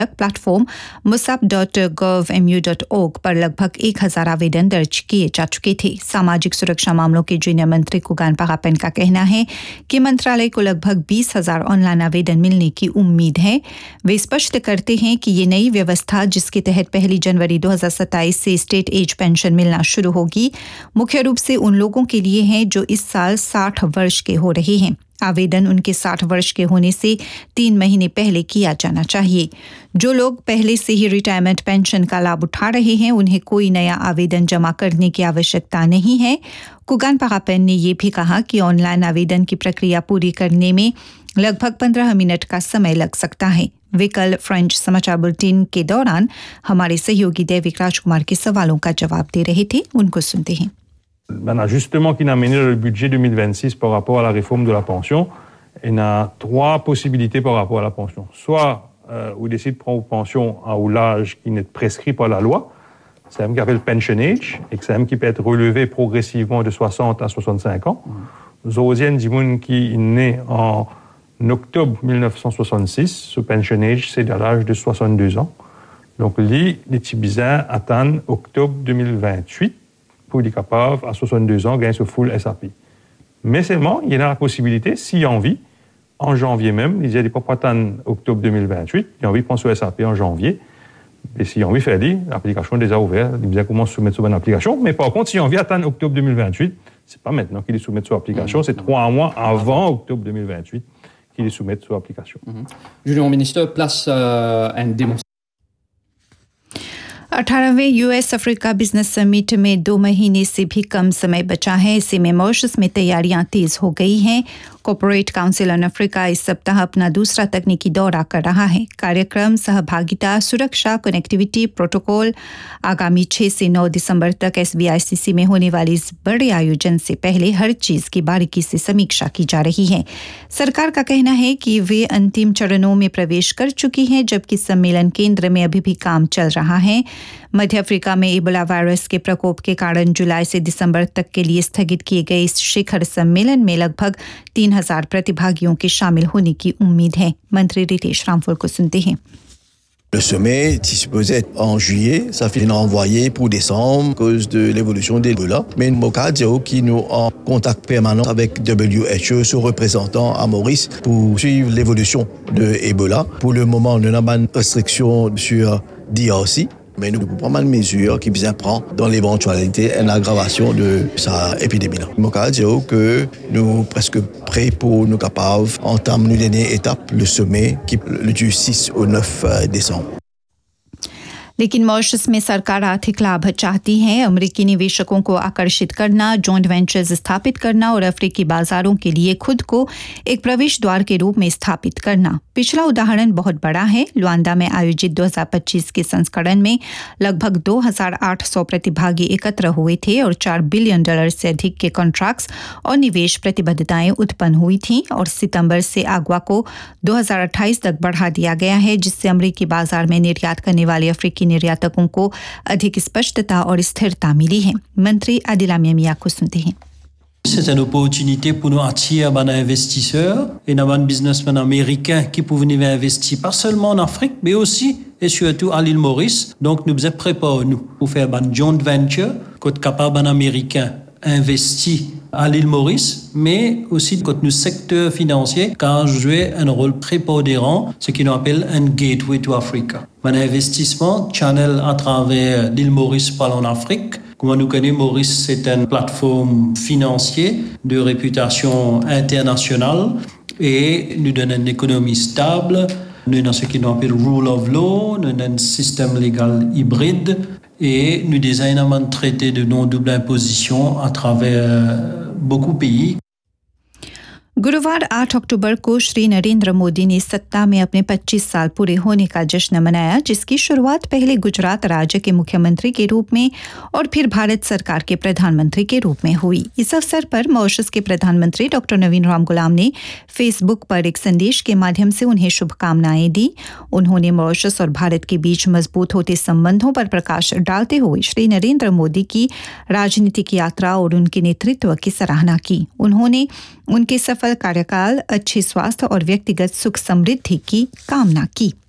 Platform musab.gov.mu.org पर लगभग 1000 आवेदन दर्ज किए जा चुके थे। सामाजिक सुरक्षा मामलों के जूनियर मंत्री कुगान पागापेन का कहना है कि मंत्रालय को लगभग 20,000 ऑनलाइन आवेदन मिलने की उम्मीद है। वे स्पष्ट करते हैं कि ये नई व्यवस्था जिसके तहत 1 जनवरी 2027 से स्टेट एज पेंशन मिलना शुरू होगी, मुख्य रूप से उन लोगों के लिए है जो इस साल 60 वर्ष के हो रहे हैं। आवेदन उनके 60 वर्ष के होने से 3 महीने पहले किया जाना चाहिए। जो लोग पहले से ही रिटायरमेंट पेंशन का लाभ उठा रहे हैं उन्हें कोई नया आवेदन जमा करने की आवश्यकता नहीं है। कुगान पागापेन ने यह भी कहा कि ऑनलाइन आवेदन की प्रक्रिया पूरी करने में लगभग 15 मिनट का समय लग सकता है। वे कल फ्रेंच समाचार बुलेटिन के दौरान हमारे सहयोगी दैविक राजकुमार के सवालों का जवाब दे रहे थे। उनको सुनते हैं। Un ajustement qui n'a mené le budget 2026 par rapport à la réforme de la pension. Il y a 3 possibilités par rapport à la pension. Soit on décide de prendre une pension à l'âge qui n'est prescrit par la loi, c'est un qui appelle pension age, et c'est un qui peut être relevé progressivement de 60 à 65 ans. Deuxième dimoun qui est né en octobre 1966, ce pension age c'est à l'âge de 62 ans. Donc les Tibizans attendent octobre 2028. Pour les capables, à 62 ans, gagner ce full SAP. Mais seulement, il y a la possibilité, s'il a envie, en janvier même, il y a des pas attendre octobre 2028, il a envie de prendre ce SAP en janvier, et s'il a envie de faire l'application est déjà ouverte, il bien comment soumettre sur une application, mais par contre, s'il a envie d'attendre octobre 2028, c'est pas maintenant qu'il est soumettre sur l'application, c'est 3 mois avant octobre 2028 qu'il est soumettre sur l'application. Julien ministre, place une démonstration. 18वें US Africa business summit में 2 महीने से भी कम समय बचा है। इसी में Mauritius में तैयारियां तेज हो गई हैं। कॉर्पोरेट काउंसिल ऑन अफ्रीका इस सप्ताह अपना दूसरा तकनीकी दौरा कर रहा है। कार्यक्रम सहभागिता, सुरक्षा, कनेक्टिविटी, प्रोटोकॉल आगामी 6 से 9 दिसंबर तक SBICC में होने वाली इस बड़े आयोजन से पहले हर चीज की बारीकी से समीक्षा की जा रही है। सरकार का कहना है कि वे अंतिम चरणों में प्रवेश कर चुकी है, जबकि सम्मेलन केंद्र में अभी भी काम चल रहा है। मध्य अफ्रीका में इबोला वायरस के प्रकोप के कारण जुलाई से दिसंबर तक के लिए स्थगित किए गए इस शिखर सम्मेलन में लगभग 3000 प्रतिभागियों के शामिल होने की उम्मीद है। मंत्री रितेश रामफल को सुनते हैं। Le sommet est supposé être en juillet, ça fait envoyé pour décembre à cause de l'évolution de l'Ebola. Mais Mokadio qui nous en contact permanent avec WHO, son représentant à Maurice, pour suivre l'évolution de Ebola. Pour le moment, nous n'avons pas de restrictions sur DRC. Mais nous prenons pas mal de mesures qui bien prend dans l'éventualité une aggravation de sa épidémie. Je veux dire que nous sommes presque prêts pour nous capables entamer une dernière étape, le sommet qui du 6 au 9 décembre. लेकिन Mauritius में सरकार आर्थिक लाभ चाहती है। अमेरिकी निवेशकों को आकर्षित करना, जॉइंट वेंचर्स स्थापित करना और अफ्रीकी बाजारों के लिए खुद को एक प्रवेश द्वार के रूप में स्थापित करना। पिछला उदाहरण बहुत बड़ा है। लुआंडा में आयोजित 2025 के संस्करण में लगभग 2800 प्रतिभागी एकत्र हुए थे और $4 बिलियन से अधिक के कॉन्ट्रैक्ट्स और निवेश प्रतिबद्धताएं उत्पन्न हुई थीं और सितंबर से आगवा को 2028 तक बढ़ा दिया गया है, जिससे अमेरिकी बाजार में निर्यात करने वाले अफ्रीकी निर्यातकों को अधिक स्पष्टता और स्थिरता मिली है। मंत्री आदिला मिया को सुनते हैं। C'est une opportunité pour nous attirer des investisseurs et des businessmen américains qui peuvent venir investir pas seulement en Afrique, mais aussi et surtout à l'île Maurice. Donc nous sommes préparés nous pour faire une joint venture, quand capable un Américain investir à l'île Maurice, mais aussi quand nous secteur financier, car jouer un rôle prépondérant, ce qu'on appelle un gateway to Africa. Un investissement channel à travers l'île Maurice par en Afrique. Comme nous connaissons, Maurice, c'est une plateforme financière de réputation internationale et nous donne une économie stable. Nous avons ce qu'on appelle rule of law, nous avons un système légal hybride et nous designons un traité de non-double imposition à travers beaucoup de pays. गुरुवार 8 अक्टूबर को श्री नरेंद्र मोदी ने सत्ता में अपने 25 साल पूरे होने का जश्न मनाया, जिसकी शुरुआत पहले गुजरात राज्य के मुख्यमंत्री के रूप में और फिर भारत सरकार के प्रधानमंत्री के रूप में हुई। इस अवसर पर मॉरिशस के प्रधानमंत्री डॉक्टर नवीन राम गुलाम ने फेसबुक पर एक संदेश के माध्यम से उन्हें शुभकामनाएं दी। उन्होंने मॉरिशस और भारत के बीच मजबूत होते संबंधों पर प्रकाश डालते हुए श्री नरेंद्र मोदी की राजनीतिक यात्रा और उनके नेतृत्व की सराहना की। उन्होंने उनके सफल कार्यकाल, अच्छे स्वास्थ्य और व्यक्तिगत सुख समृद्धि की कामना की।